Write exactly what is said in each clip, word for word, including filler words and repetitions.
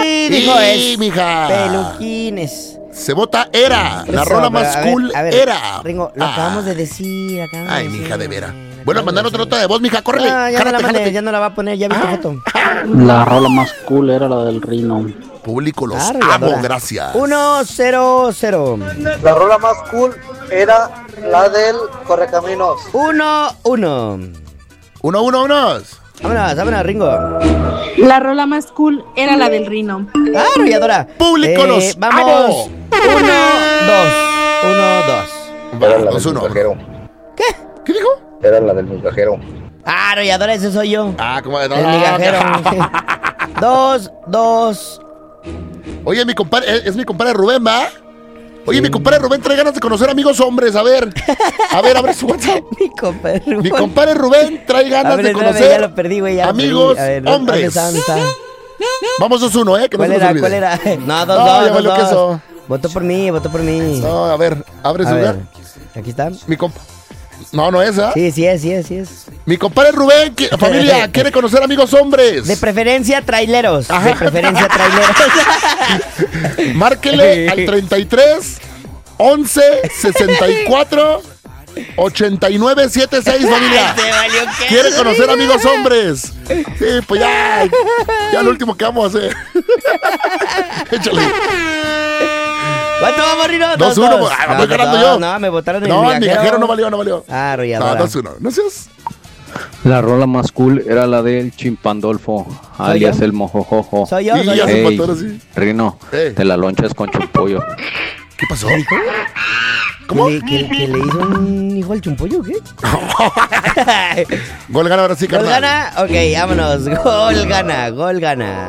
Y dijo Y, es mija. peluquines. Se vota era. La Eso, rola pero, más a ver, cool a ver, era. Ringo, lo Ah. acabamos de decir. Acabamos Ay, de decir. mija, de veras. Lo Bueno, acabamos mandar de otra decir. nota de voz, mija, córrele. Ah, ya, no Jálate, la mandé, jálate. ya no la va a poner, ya vi tu foto. La rola más cool era la del Rino. Público, los Arrolladora. amo, gracias. uno cero cero. La rola más cool era la del Correcaminos. uno uno. Uno, uno, unos. Vámonos, vámonos, Ringo. La rola más cool era la del Rino. Ah, arrolladora. Público, los vamos. amo. Uno, dos. Uno, dos. Era la Dos, del uno. migajero. ¿Qué? ¿Qué dijo? Era la del migajero. Ah, arrolladora, ese soy yo. Ah, como de El migajero. Dos, dos. Oye, mi compadre, es, es mi compadre Rubén, ¿va? Oye, mi compadre Rubén trae ganas de conocer amigos hombres. A ver, a ver, abre su WhatsApp. Mi compadre Rubén. Mi compadre Rubén trae ganas A ver, de espérame, conocer ya lo perdí, güey. ya lo amigos perdí. A ver, ¿dónde hombres. está, dónde está? Vamos dos uno, ¿eh? Que no ¿Cuál se nos era? olvide. ¿Cuál era? No, dos, No, dos, ya dos, valió dos. queso. Votó por mí, votó por mí. No, a ver, abre A su ver, lugar. aquí está. Mi compa. No, no es, ¿ah? Sí, sí es, sí es, sí es. Mi compadre Rubén, que- familia, quiere conocer amigos hombres. De preferencia, traileros. Ajá. De preferencia, traileros. Márquele al treinta y tres, once, sesenta y cuatro, ochenta y nueve, setenta y seis, familia. Te valió queso, Quiere conocer Ringo. amigos hombres. Sí, pues ya. Ya lo último que vamos a hacer. Échale. ¿Cuánto vamos, Rino? Dos, uno, ah, voy ganando yo. No, me votaron en No, el el migajero no valió, no valió. Ah, No, arrolladora. dos uno. No seas. La rola más cool era la del Chimpandolfo, alias yo? el Mojojojo. Soy yo, Sí, soy ya yo. se Ey, mató ahora sí. Rino, Ey. te la lonchas con chumpollo. ¿Qué pasó? ¿Cómo? ¿Que, que, que le hizo un hijo al chumpollo o qué? Gol gana ahora sí, ¿Gol carnal. gana? Ok, vámonos. Gol gana, gol gana.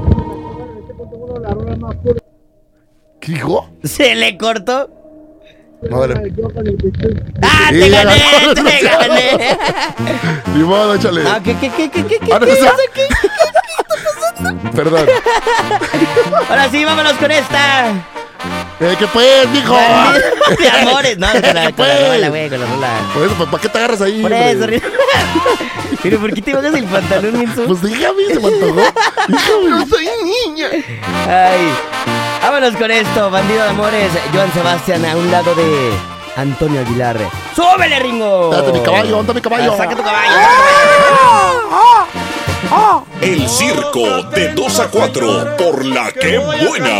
¿Qué dijo? ¿Se le cortó? No, dale. ¡Ah, Sí, te ya gané! ganó, ¡Te no sé. gané! Ni modo, échale. Ah, ¿qué, qué, qué, qué, qué, qué, Ah, ¿no qué, es esa? qué, qué? Perdón. Ahora sí, vámonos con esta. Eh, ¿Qué pues, mijo? De amores, no, con la, ¿Qué con la pues? rola, güey, con la rola. Por eso, ¿para qué te agarras ahí? Por hombre? eso, Rino. Pero ¿por qué te bajas el pantalón, Minzo? Pues dígame, se me antojó. No soy niña. Ay, vámonos con esto, bandido de amores. Joan Sebastián a un lado de Antonio Aguilar. ¡Súbele, Ringo! Date mi caballo, anda mi caballo. Ah, saca tu caballo. El circo de dos a cuatro por la que buena.